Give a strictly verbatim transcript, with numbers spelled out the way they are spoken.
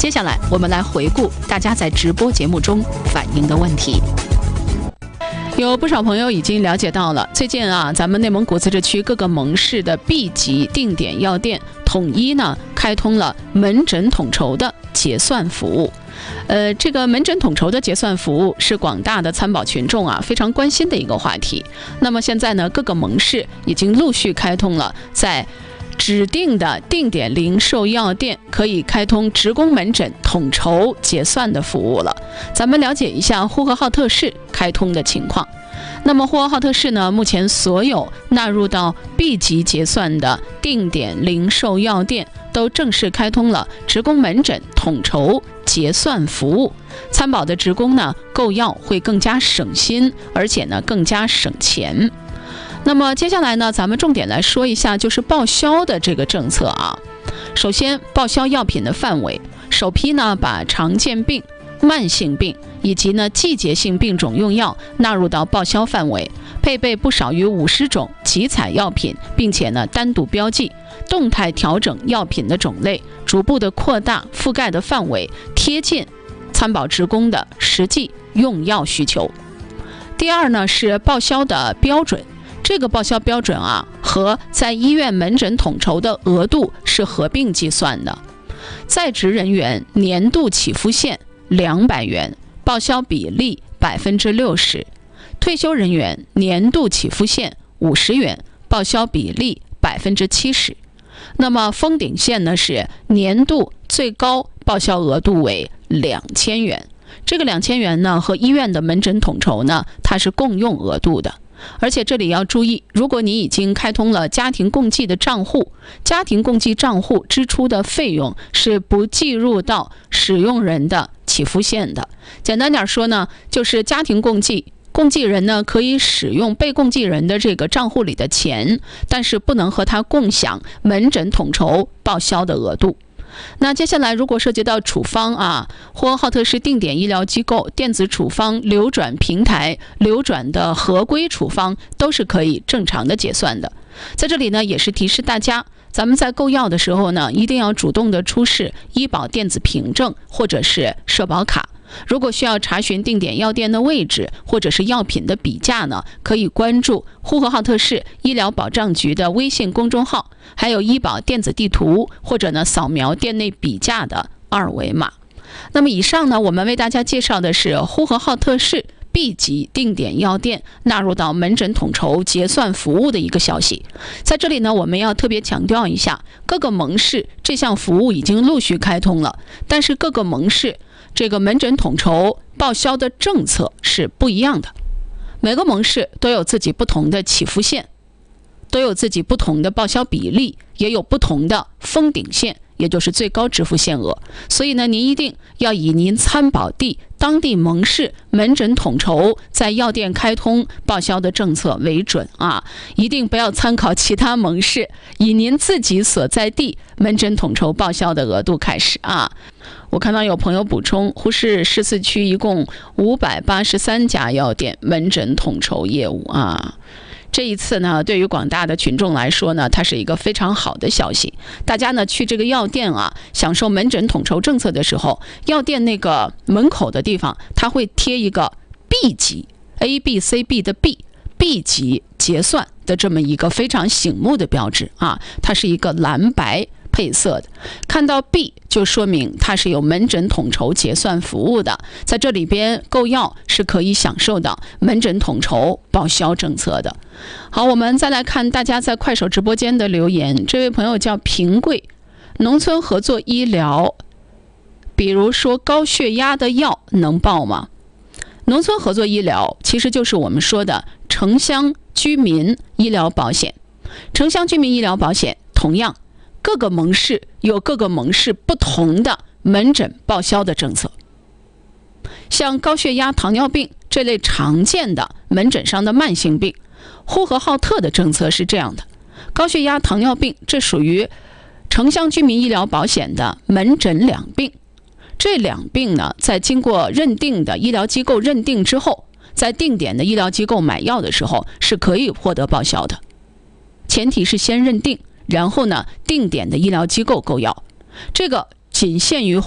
接下来我们来回顾大家在直播节目中反映的问题。有不少朋友已经了解到了，最近啊，咱们内蒙古自治区各个盟市的 B 级定点药店统一呢开通了门诊统筹的结算服务。呃，这个门诊统筹的结算服务是广大的参保群众啊非常关心的一个话题。那么现在呢，各个盟市已经陆续开通了在指定的定点零售药店可以开通职工门诊统筹结算的服务了。咱们了解一下呼和浩特市开通的情况。那么呼和浩特市呢，目前所有纳入到 B 级结算的定点零售药店都正式开通了职工门诊统筹结算服务。参保的职工呢，购药会更加省心，而且呢更加省钱。那么接下来呢，咱们重点来说一下就是报销的这个政策啊。首先，报销药品的范围，首批呢把常见病、慢性病以及呢季节性病种用药纳入到报销范围，配备不少于五十种集采药品，并且呢单独标记，动态调整药品的种类，逐步的扩大覆盖的范围，贴近参保职工的实际用药需求。第二呢是报销的标准。这个报销标准啊，和在医院门诊统筹的额度是合并计算的。在职人员年度起付线两百元，报销比例百分之六十；退休人员年度起付线五十元，报销比例百分之七十。那么封顶线呢是年度最高报销额度为两千元。这个两千元呢和医院的门诊统筹呢，它是共用额度的。而且这里要注意，如果你已经开通了家庭共济的账户，家庭共济账户支出的费用是不计入到使用人的起付线的。简单点说呢，就是家庭共济，共济人呢可以使用被共济人的这个账户里的钱，但是不能和他共享门诊统筹报销的额度。那接下来如果涉及到处方啊，呼和浩特市定点医疗机构电子处方流转平台流转的合规处方都是可以正常的结算的。在这里呢，也是提示大家，咱们在购药的时候呢，一定要主动的出示医保电子凭证或者是社保卡。如果需要查询定点药店的位置或者是药品的比价呢，可以关注呼和浩特市医疗保障局的微信公众号，还有医保电子地图，或者呢扫描店内比价的二维码。那么以上呢，我们为大家介绍的是呼和浩特市 B 级定点药店纳入到门诊统筹结算服务的一个消息。在这里呢，我们要特别强调一下，各个盟市这项服务已经陆续开通了，但是各个盟市这个门诊统筹报销的政策是不一样的。每个盟市都有自己不同的起付线，都有自己不同的报销比例，也有不同的封顶线，也就是最高支付限额。所以呢，您一定要以您参保地当地盟市门诊统筹在药店开通报销的政策为准啊，一定不要参考其他盟市，以您自己所在地门诊统筹报销的额度开始啊。我看到有朋友补充，呼市十四区一共五百八十三家药店门诊统筹业务啊。这一次呢，对于广大的群众来说呢，它是一个非常好的消息。大家呢去这个药店啊，享受门诊统筹政策的时候，药店那个门口的地方，它会贴一个 B 级 A B C B 的 B B 级结算的这么一个非常醒目的标志啊，它是一个蓝白配色的，看到 B 就说明它是有门诊统筹结算服务的，在这里边购药是可以享受到门诊统筹报销政策的。好，我们再来看大家在快手直播间的留言。这位朋友叫平贵，农村合作医疗，比如说高血压的药能报吗？农村合作医疗其实就是我们说的城乡居民医疗保险。城乡居民医疗保险同样各个盟市有各个盟市不同的门诊报销的政策。像高血压、糖尿病这类常见的门诊上的慢性病，呼和浩特的政策是这样的：高血压、糖尿病这属于城乡居民医疗保险的门诊两病。这两病呢，在经过认定的医疗机构认定之后，在定点的医疗机构买药的时候是可以获得报销的，前提是先认定，然后呢定点的医疗机构购药。这个仅限于